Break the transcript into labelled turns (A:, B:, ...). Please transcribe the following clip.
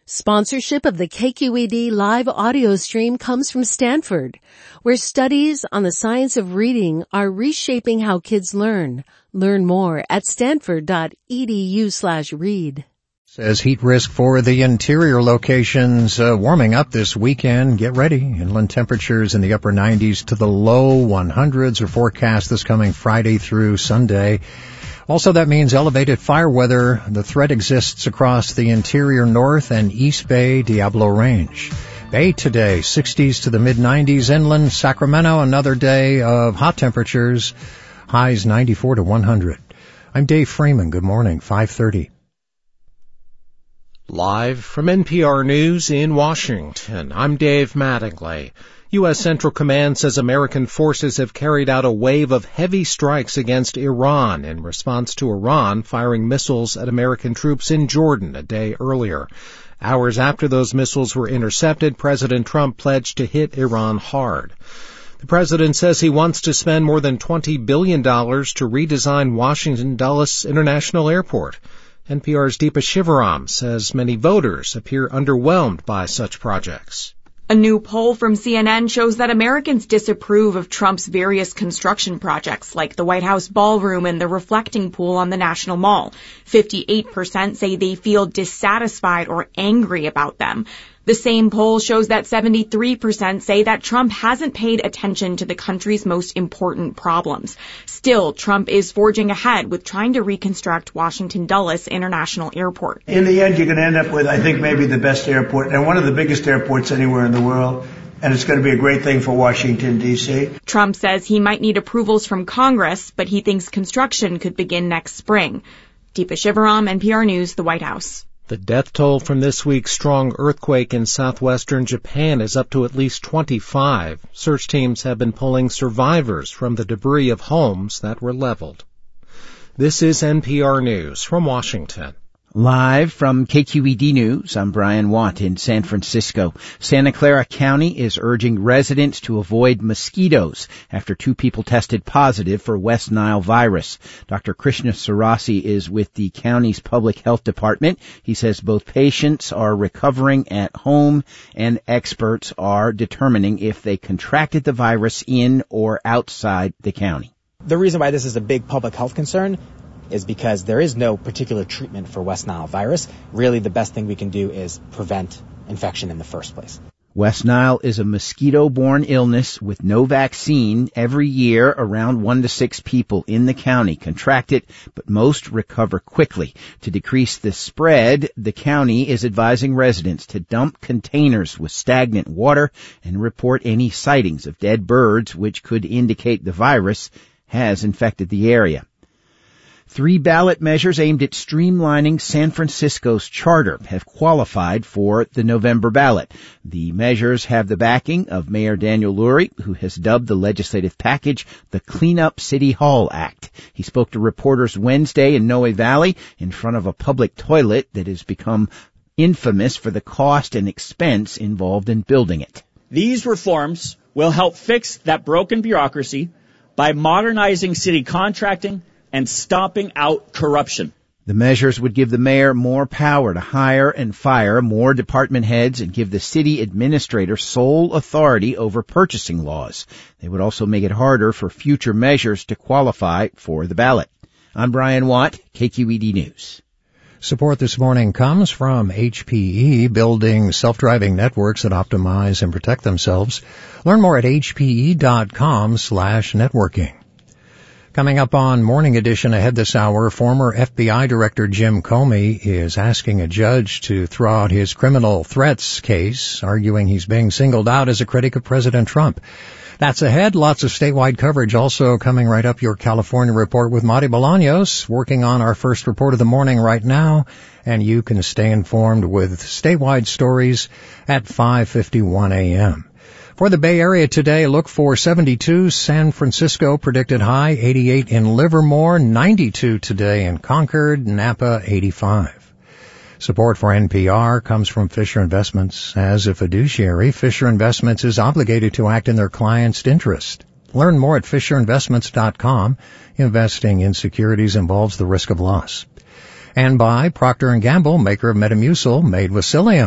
A: Sponsorship of the KQED live audio stream comes from Stanford, where studies on the science of reading are reshaping how kids learn. Learn more at stanford.edu/read.
B: Says heat risk for the interior locations warming up this weekend. Get ready. Inland temperatures in the upper 90s to the low 100s are forecast this coming Friday through Sunday. Also, that means elevated fire weather. The threat exists across the interior North and East Bay Diablo Range. Bay today, 60s to the mid-90s. Inland, Sacramento, another day of hot temperatures. Highs 94 to 100. I'm Dave Freeman. Good morning, 5:30.
C: Live from NPR News in Washington, I'm Dave Mattingly. U.S. Central Command says American forces have carried out a wave of heavy strikes against Iran in response to Iran firing missiles at American troops in Jordan a day earlier. Hours after those missiles were intercepted, President Trump pledged to hit Iran hard. The president says he wants to spend more than $20 billion to redesign Washington Dulles International Airport. NPR's Deepa Shivaram says many voters appear underwhelmed by such projects.
D: A new poll from CNN shows that Americans disapprove of Trump's various construction projects, like the White House ballroom and the reflecting pool on the National Mall. 58% say they feel dissatisfied or angry about them. The same poll shows that 73% say that Trump hasn't paid attention to the country's most important problems. Still, Trump is forging ahead with trying to reconstruct Washington Dulles International Airport.
E: In the end, you're going to end up with, I think, maybe the best airport and one of the biggest airports anywhere in the world. And it's going to be a great thing for Washington, D.C.
D: Trump says he might need approvals from Congress, but he thinks construction could begin next spring. Deepa Shivaram, NPR News, the White House.
C: The death toll from this week's strong earthquake in southwestern Japan is up to at least 25. Search teams have been pulling survivors from the debris of homes that were leveled. This is NPR News from Washington.
F: Live from KQED News, I'm Brian Watt in San Francisco. Santa Clara County is urging residents to avoid mosquitoes after 2 people tested positive for West Nile virus. Dr. Krishna Sarasi is with the county's public health department. He says both patients are recovering at home and experts are determining if they contracted the virus in or outside the county.
G: The reason why this is a big public health concern is because there is no particular treatment for West Nile virus. Really, the best thing we can do is prevent infection in the first place.
F: West Nile is a mosquito-borne illness with no vaccine. Every year, around 1 to 6 people in the county contract it, but most recover quickly. To decrease the spread, the county is advising residents to dump containers with stagnant water and report any sightings of dead birds, which could indicate the virus has infected the area. 3 ballot measures aimed at streamlining San Francisco's charter have qualified for the November ballot. The measures have the backing of Mayor Daniel Lurie, who has dubbed the legislative package the Clean Up City Hall Act. He spoke to reporters Wednesday in Noe Valley in front of a public toilet that has become infamous for the cost and expense involved in building it.
H: These reforms will help fix that broken bureaucracy by modernizing city contracting and stomping out corruption.
F: The measures would give the mayor more power to hire and fire more department heads and give the city administrator sole authority over purchasing laws. They would also make it harder for future measures to qualify for the ballot. I'm Brian Watt, KQED News.
B: Support this morning comes from HPE, building self-driving networks that optimize and protect themselves. Learn more at hpe.com/networking. Coming up on Morning Edition ahead this hour, former FBI Director Jim Comey is asking a judge to throw out his criminal threats case, arguing he's being singled out as a critic of President Trump. That's ahead. Lots of statewide coverage also coming right up. Your California report with Marty Bolaños, working on our first report of the morning right now. And you can stay informed with statewide stories at 5:51 a.m. For the Bay Area today, look for 72. San Francisco predicted high, 88 in Livermore, 92 today in Concord, Napa 85. Support for NPR comes from Fisher Investments. As a fiduciary, Fisher Investments is obligated to act in their client's interest. Learn more at FisherInvestments.com. Investing in securities involves the risk of loss. And by Procter & Gamble, maker of Metamucil, made with psyllium.